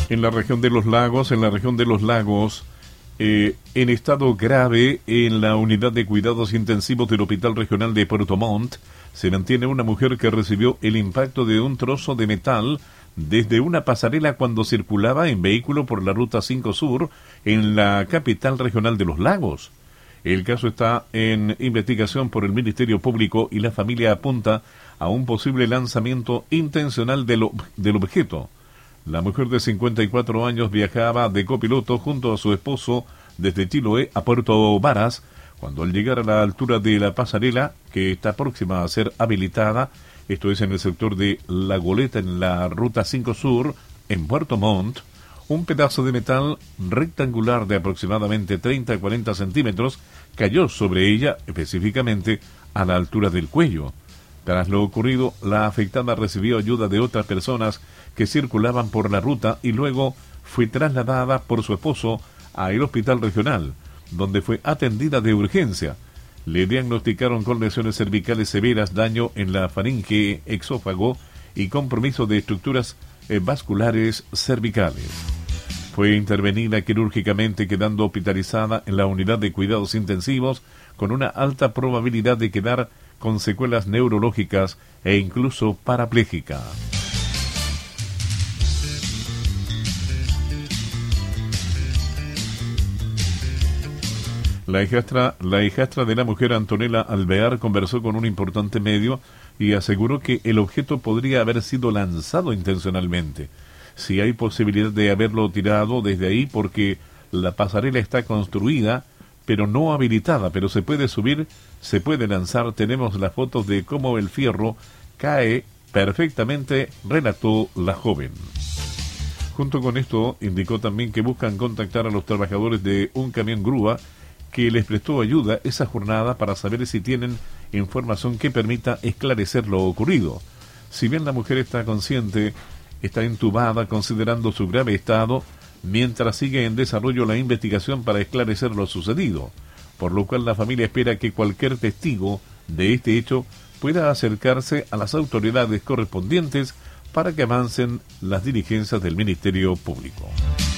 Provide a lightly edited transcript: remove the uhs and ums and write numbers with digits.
En la región de los lagos, en estado grave en la unidad de cuidados intensivos del Hospital Regional de Puerto Montt, se mantiene una mujer que recibió el impacto de un trozo de metal desde una pasarela cuando circulaba en vehículo por la Ruta 5 Sur en la capital regional de los lagos. El caso está en investigación por el Ministerio Público y la familia apunta a un posible lanzamiento intencional del objeto. La mujer de 54 años viajaba de copiloto junto a su esposo desde Chiloé a Puerto Varas, cuando al llegar a la altura de la pasarela, que está próxima a ser habilitada, esto es en el sector de La Goleta en la Ruta 5 Sur, en Puerto Montt, un pedazo de metal rectangular de aproximadamente 30 a 40 centímetros cayó sobre ella, específicamente a la altura del cuello. Tras lo ocurrido, la afectada recibió ayuda de otras personas que circulaban por la ruta y luego fue trasladada por su esposo al hospital regional, donde fue atendida de urgencia. Le diagnosticaron con lesiones cervicales severas, daño en la faringe, exófago y compromiso de estructuras vasculares cervicales. Fue intervenida quirúrgicamente, quedando hospitalizada en la unidad de cuidados intensivos con una alta probabilidad de quedar con secuelas neurológicas e incluso parapléjica. La hijastra de la mujer, Antonella Alvear, conversó con un importante medio y aseguró que el objeto podría haber sido lanzado intencionalmente. Si hay posibilidad de haberlo tirado desde ahí porque la pasarela está construida, pero no habilitada, pero se puede subir, se puede lanzar. Tenemos las fotos de cómo el fierro cae perfectamente, relató la joven. Junto con esto, indicó también que buscan contactar a los trabajadores de un camión grúa que les prestó ayuda esa jornada para saber si tienen información que permita esclarecer lo ocurrido. Si bien la mujer está consciente, está intubada considerando su grave estado, mientras sigue en desarrollo la investigación para esclarecer lo sucedido, por lo cual la familia espera que cualquier testigo de este hecho pueda acercarse a las autoridades correspondientes para que avancen las diligencias del Ministerio Público.